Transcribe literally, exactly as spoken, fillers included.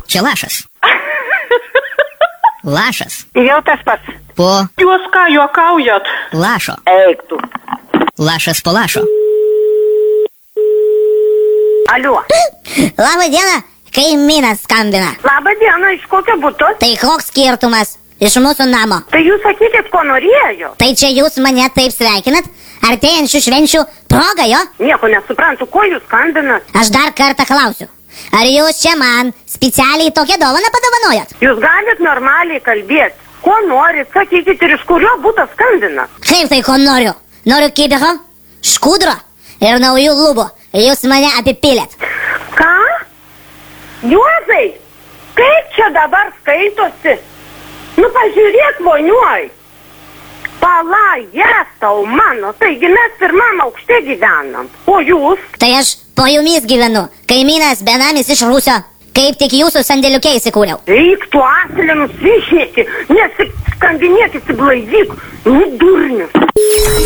Čia lašas. Lašas. Jau tas pats. Po Jūs ką juokaujat? lašo. Eik tu. Lašas po lašo. Aliu. Labą dieną, kaimynas skambina. Labą dieną, iš kokio buto? Tai koks skirtumas? Iš mūsų namo. Tai jūs sakykit, ko norėjo. Tai čia jūs mane taip sveikinat? Artėjančių švenčių proga, jo? Nieko nesuprantu, ko jūs skambinat. Aš dar kartą klausiu. Ar jūs čia man specialiai tokią dovaną padovanojat? Jūs galit normaliai kalbėti. Ko norit, sakykit ir iš kurio buto skambinat. Kaip tai ko noriu? Noriu kibiro, škudro ir naujų lubų. Jūs mane apipilėt. Ką? Juozai, kaip čia dabar skaitosi? Nu pažiūrėk, voniuoj. Pala, jas tau mano, taigi mes pirmam aukšte gyvenam. O jūs? Tai aš po jumis gyvenu, kaimynas benamis iš Rusio. Kaip tik jūsų sandėliuke įsikūriau. Eik tu aslinus išneki, nesiskambinėk, įsiblaivyk, nu durnius.